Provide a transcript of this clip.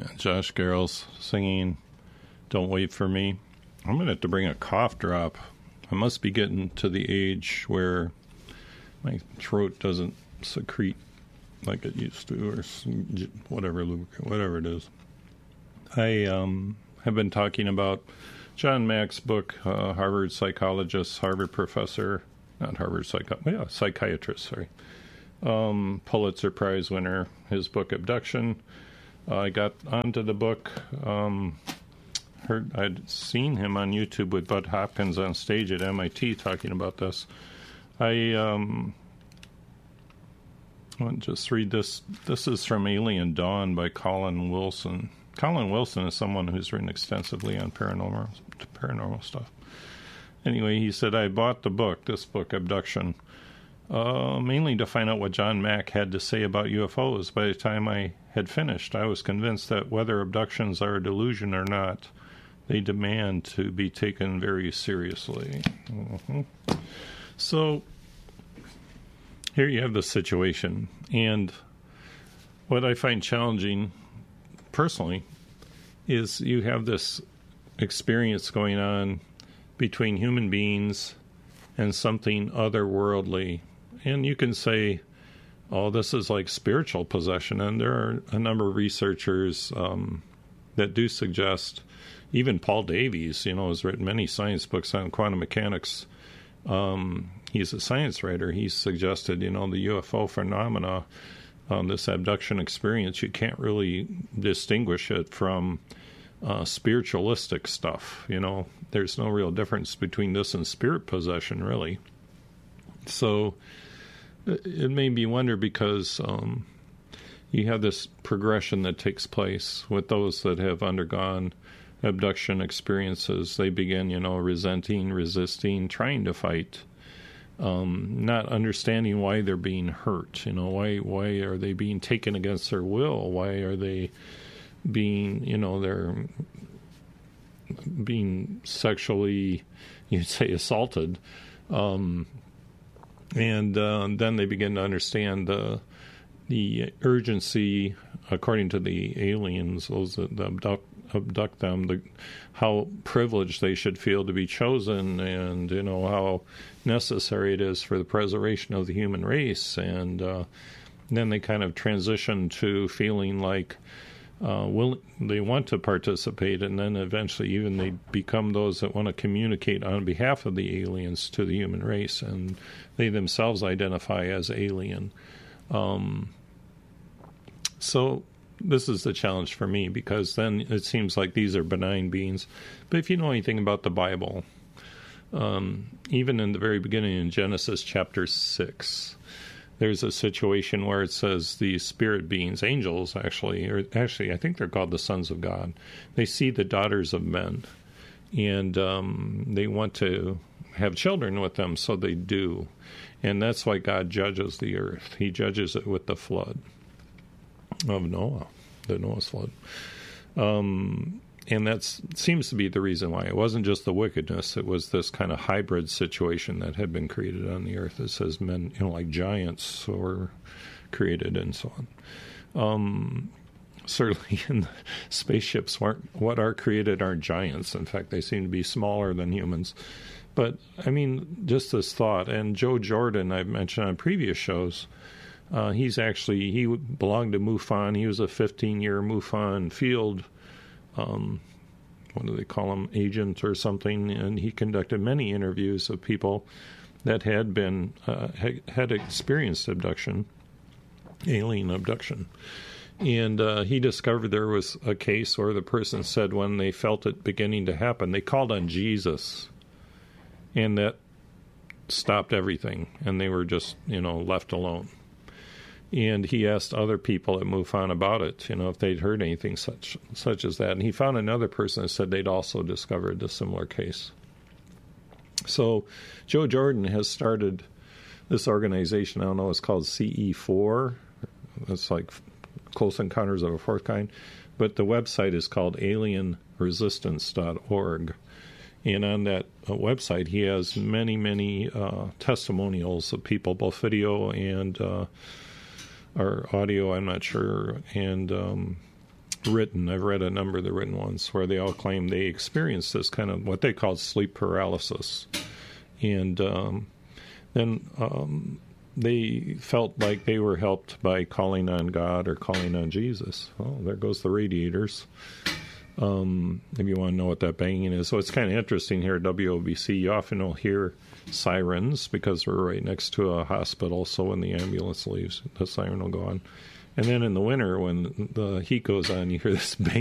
Yeah, Josh Garrels singing Don't Wait for Me. I'm going to have to bring a cough drop. I must be getting to the age where my throat doesn't secrete like it used to, or whatever it is. I have been talking about John Mack's book, Harvard psychologist, Harvard professor, not Harvard psychiatrist, sorry. Pulitzer Prize winner, his book Abduction. I got onto the book, I'd seen him on YouTube with Bud Hopkins on stage at MIT talking about this. I want to just read this. This is from Alien Dawn by Colin Wilson. Colin Wilson is someone who's written extensively on paranormal stuff. Anyway, he said, I bought this book, Abduction, mainly to find out what John Mack had to say about UFOs. By the time I had finished, I was convinced that whether abductions are a delusion or not, they demand to be taken very seriously. So, here you have the situation. And what I find challenging, personally, is you have this experience going on between human beings and something otherworldly. And you can say, oh, this is like spiritual possession. And there are a number of researchers that do suggest, even Paul Davies, has written many science books on quantum mechanics. He's a science writer. He's suggested, the UFO phenomena, this abduction experience, you can't really distinguish it from spiritualistic stuff. There's no real difference between this and spirit possession, really. So it made me wonder, because you have this progression that takes place with those that have undergone abduction experiences. They begin, resenting, resisting, trying to fight, not understanding why they're being hurt. Why are they being taken against their will? Why are they being, they're being sexually, you'd say, assaulted. And then they begin to understand the urgency, according to the aliens, those that abduct them, how privileged they should feel to be chosen, and how necessary it is for the preservation of the human race. And then they kind of transition to feeling like they want to participate, and then eventually even they become those that want to communicate on behalf of the aliens to the human race, and they themselves identify as alien. So this is the challenge for me, because then it seems like these are benign beings. But if you know anything about the Bible, even in the very beginning in Genesis chapter 6, there's a situation where it says the spirit beings, angels actually, I think they're called the sons of God. They see the daughters of men, and they want to have children with them, so they do. And that's why God judges the earth. He judges it with the flood of Noah, the Noah's flood. And that seems to be the reason why. It wasn't just the wickedness. It was this kind of hybrid situation that had been created on the earth. It says men, like giants were created and so on. Certainly in the spaceships, what are created aren't giants. In fact, they seem to be smaller than humans. But, just this thought. And Joe Jordan, I've mentioned on previous shows, he belonged to MUFON. He was a 15-year MUFON field what do they call them, agent or something, and he conducted many interviews of people that had been had experienced abduction, alien abduction. And he discovered there was a case where the person said when they felt it beginning to happen, they called on Jesus, and that stopped everything, and they were just, left alone. And he asked other people at MUFON about it, if they'd heard anything such as that. And he found another person that said they'd also discovered a similar case. So Joe Jordan has started this organization. I don't know, it's called CE4. It's like Close Encounters of a Fourth Kind. But the website is called alienresistance.org. And on that website, he has many, many testimonials of people, both video and or audio, I'm not sure, and written. I've read a number of the written ones where they all claim they experienced this kind of what they call sleep paralysis. And then they felt like they were helped by calling on God or calling on Jesus. Oh, there goes the radiators. If you want to know what that banging is. So it's kind of interesting here at WOBC. You often will hear sirens because we're right next to a hospital. So when the ambulance leaves, the siren will go on. And then in the winter, when the heat goes on, you hear this bang.